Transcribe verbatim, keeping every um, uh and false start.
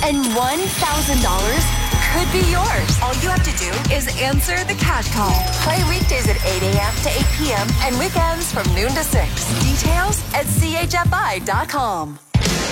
And one thousand dollars could be yours. All you have to do is answer the cash call. Play weekdays at eight a.m. to eight p.m. and weekends from noon to six. Details at C H F I dot com.